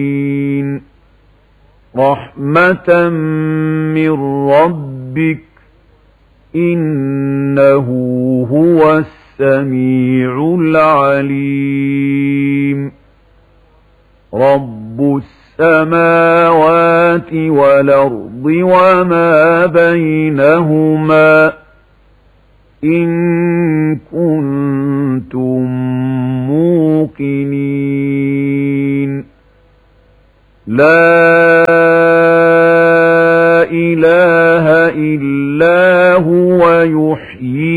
رحمة من ربك إنه هو السميع العليم رب السماوات والأرض وما بينهما إن كنتم موقنين لا إله إلا هو يحيي